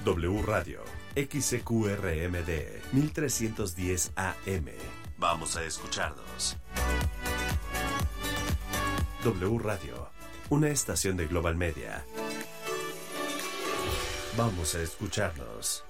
W Radio, XCQRMD, 1310 AM. Vamos a escucharnos. W Radio, una estación de Global Media. Vamos a escucharnos.